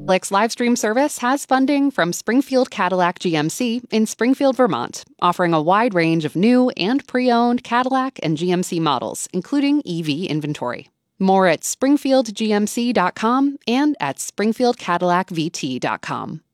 Cadillac's live stream service has funding from Springfield Cadillac GMC in Springfield, Vermont, offering a wide range of new and pre-owned Cadillac and GMC models, including EV inventory. More at springfieldgmc.com and at springfieldcadillacvt.com.